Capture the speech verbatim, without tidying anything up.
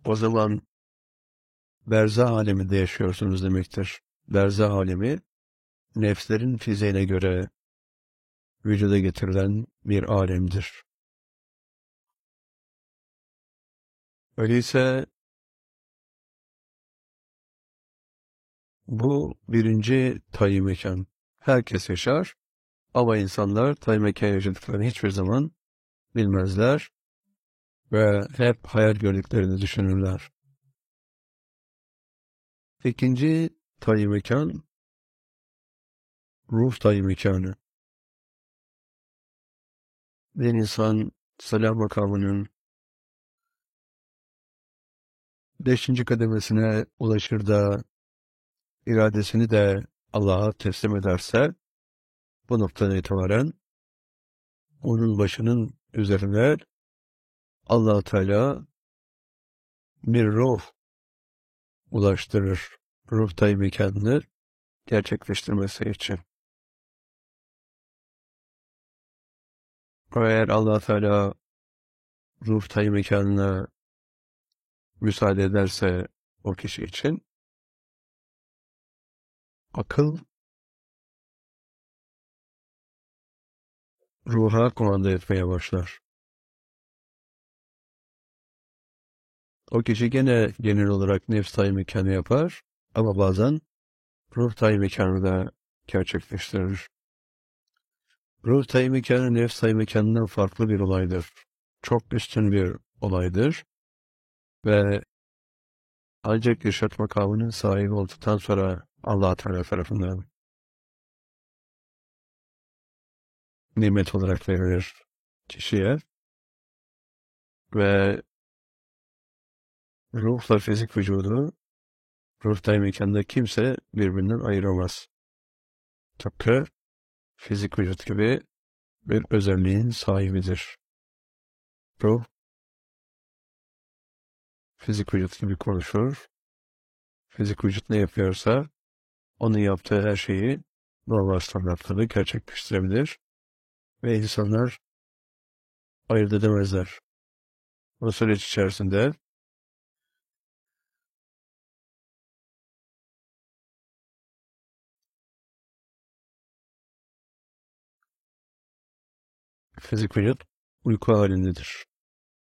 O zaman berzah aleminde yaşıyorsunuz demektir. Berzah alemi, nefslerin fiziğine göre vücuda getirilen bir alemdir. Öyleyse bu birinci tayyi mekan. Herkes yaşar ama insanlar tayyi mekan yaşadıklarını hiçbir zaman bilmezler ve hep hayal gördüklerini düşünürler. İkinci tayyi mekan, ruh tayyi mekanı. Bir insan selam makamının beşinci kademesine ulaşır da iradesini de Allah'a teslim ederse, bu noktadan itibaren onun başının üzerine Allah Teala bir ruh ulaştırır. Ruh tayyi mekanını gerçekleştirmesi için. Eğer Allah Teala ruh tayyi mekanına müsaade ederse o kişi için, akıl ruha kumanda etmeye başlar. O kişi gene genel olarak nefs tayyi mekanı yapar ama bazen ruh tayyi mekanı da gerçekleştirir. Ruh tayyi mekanı nefs tayyi mekanından farklı bir olaydır. Çok üstün bir olaydır ve ancak irşad makamının sahibi olduktan sonra Allah Teala tarafından nimet olarak verilir kişiye ve ruhla fizik vücudu, ruh tayyi mekanında kimse birbirinden ayıramaz. Tıpkı fizik vücut gibi bir özelliğin sahibidir. Ruh, fizik vücut gibi konuşur. Fizik vücut ne yapıyorsa, onun yaptığı her şeyi normal standartları gerçekleştirebilir ve insanlar ayırt edemezler. Bu süreç içerisinde fizik vücut uyku halindedir.